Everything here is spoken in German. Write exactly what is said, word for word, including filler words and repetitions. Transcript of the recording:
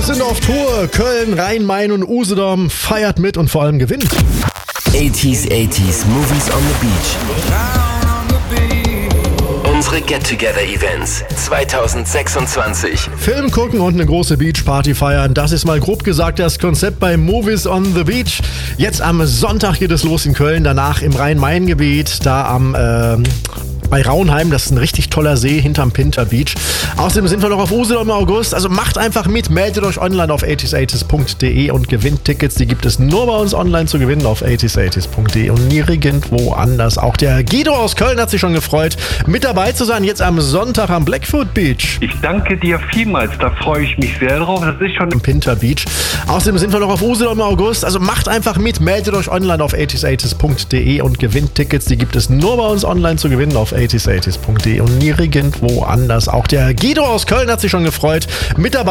Wir sind auf Tour. Köln, Rhein-Main und Usedom. Feiert mit und vor allem gewinnt. eighties, eighties, Movies on the Beach. Unsere Get-Together-Events zwanzig sechsundzwanzig. Film gucken und eine große Beachparty feiern. Das ist mal grob gesagt das Konzept bei Movies on the Beach. Jetzt am Sonntag geht es los in Köln, danach im Rhein-Main-Gebiet, da am... Äh, bei Raunheim, das ist ein richtig toller See hinterm Pinter Beach. Außerdem sind wir noch auf Usedom im August. Also macht einfach mit, meldet euch online auf eighties eighties punkt de und gewinnt Tickets. Die gibt es nur bei uns online zu gewinnen auf eighties eighties punkt de und nirgendwo anders. Auch der Guido aus Köln hat sich schon gefreut, mit dabei zu sein, jetzt am Sonntag am Blackfoot Beach. Ich danke dir vielmals, da freue ich mich sehr drauf. Das ist schon im Pinter Beach. Außerdem sind wir noch auf Usedom im August. Also macht einfach mit, meldet euch online auf eighties eighties punkt de und gewinnt Tickets. Die gibt es nur bei uns online zu gewinnen auf eighties eighties punkt de und nirgendwo anders. Auch der Guido aus Köln hat sich schon gefreut, mit dabei